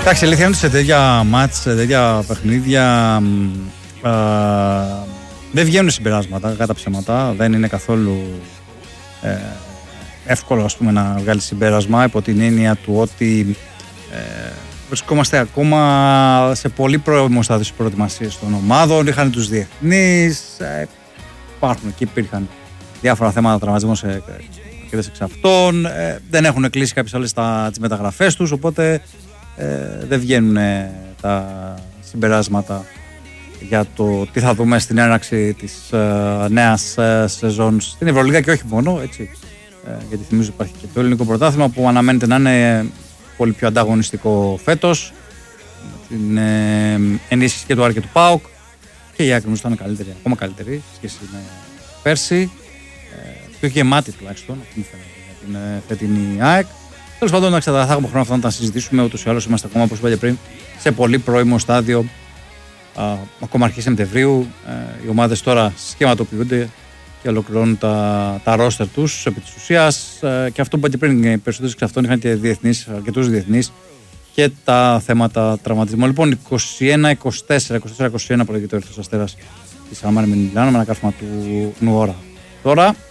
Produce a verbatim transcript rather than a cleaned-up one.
Εντάξει, αλήθεια είναι ότι σε τέτοια μάτς, σε τέτοια παιχνίδια α, δεν βγαίνουν συμπεράσματα κατά ψέματα. Δεν είναι καθόλου ε, εύκολο, ας πούμε, να βγάλει συμπέρασμα υπό την έννοια του ότι ε, βρισκόμαστε ακόμα σε πολύ πρώιμο στάδιο στις προετοιμασίες των ομάδων. Είχαν τους διεθνείς, ε, υπάρχουν και υπήρχαν διάφορα θέματα τραυματισμού σε αρκετές εξ αυτών. Ε, δεν έχουν κλείσει κάποιες άλλες τις μεταγραφές τους, οπότε ε, δεν βγαίνουν ε, τα συμπεράσματα για το τι θα δούμε στην έναρξη της ε, νέας ε, σεζόν στην Ευρωλίγα και όχι μόνο, έτσι. Ε, γιατί θυμίζω υπάρχει και το ελληνικό πρωτάθλημα που αναμένεται να είναι πολύ πιο ανταγωνιστικό φέτος, με την ε, ενίσχυση και του Άρη και του ΠΑΟΚ, και η Άκρη μου ήταν καλύτερη, ακόμα καλύτερη σχέση με πέρσι, ε, πιο γεμάτη τουλάχιστον για την ε, φετινή ΑΕΚ. Τέλος πάντων, εντάξει, θα έχουμε χρόνο αυτό να τα συζητήσουμε, ούτως ή άλλως είμαστε ακόμα, όπως είπα και πριν, σε πολύ πρώιμο στάδιο, α, ακόμα αρχή Σεπτεμβρίου. Ε, οι ομάδες τώρα σχηματοποιούνται και ολοκληρώνουν τα, τα ρόστερ τους επί της ουσίας, ε, και αυτό που είπα και πριν, οι περισσότεροι εξ αυτών είχαν και διεθνείς, αρκετούς διεθνείς και τα θέματα τραυματισμού. Λοιπόν, είκοσι ένα είκοσι τέσσερα είκοσι ένα προηγείται ο Ερυθρός Αστέρας της Άμαρ με Μιλάνο με ένα κάρφωμα του Νουόρα. Τώρα